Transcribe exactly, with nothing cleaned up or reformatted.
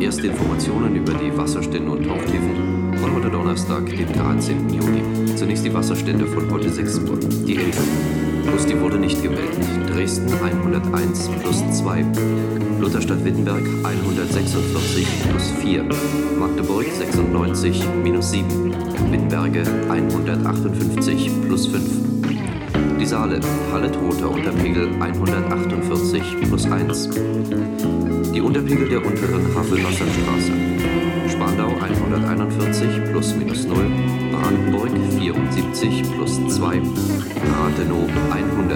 Erste Informationen über die Wasserstände und Tauchtiefen von heute Donnerstag, dem dreizehnten Juni. Zunächst die Wasserstände von heute sechs Uhr. Die Elbe. Plus die wurde nicht gemeldet. Dresden hunderteins plus zwei. Lutherstadt-Wittenberg hundertsechsundvierzig plus vier. Magdeburg sechsundneunzig minus sieben. Wittenberge hundertachtundfünfzig plus fünf. Die Saale, Halle-Trotha Unterpegel hundertachtundvierzig plus eins. Die Unterpegel der unteren Havelwasserstraße. Spandau hunderteinundvierzig plus minus null. Brandenburg vierundsiebzig plus zwei. Rathenow hundert.